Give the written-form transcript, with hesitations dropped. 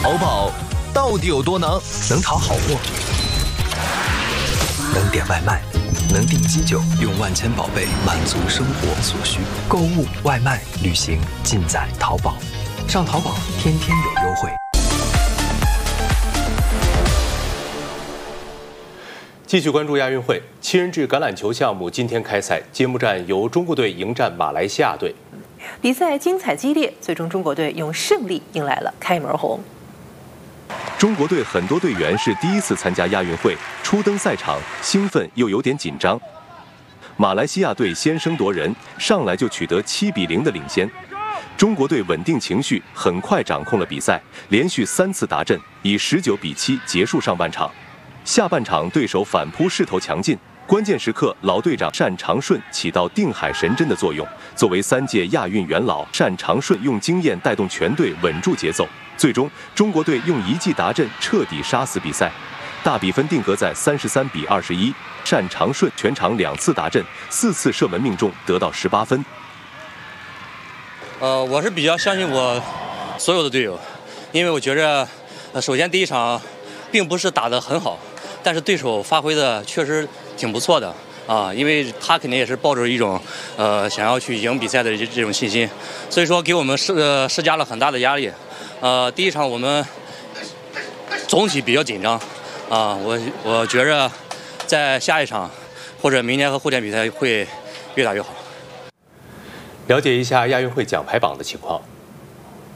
淘宝到底有多能？能淘好货，能点外卖，能订机酒，用万千宝贝满足生活所需。购物、外卖、旅行，尽在淘宝。上淘宝，天天有优惠。 继续关注亚运会7人制橄榄球项目，今天开赛，揭幕战由中国队迎战马来西亚队。 比赛精彩激烈，最终中国队用胜利迎来了开门红。 中国队很多队员是第一次参加亚运会，初登赛场，兴奋又有点紧张。马来西亚队先声夺人，上来就取得7-0的领先。中国队稳定情绪，很快掌控了比赛，连续3次达阵，以19-7结束上半场。下半场对手反扑势头强劲，关键时刻老队长单长顺起到定海神针的作用。作为3届亚运元老，单长顺用经验带动全队稳住节奏。最终，中国队用1记达阵彻底杀死比赛，大比分定格在33-21。单长顺全场2次达阵，4次射门命中，得到18分。 我是比较相信我所有的队友，因为我觉着，首先第一场并不是打得很好。但是对手发挥的确实挺不错的啊，因为他肯定也是抱着一种想要去赢比赛的这种信心，所以说给我们施加了很大的压力。第一场我们总体比较紧张啊，我觉着在下一场或者明天和后天比赛会越打越好。 了解一下亚运会奖牌榜的情况。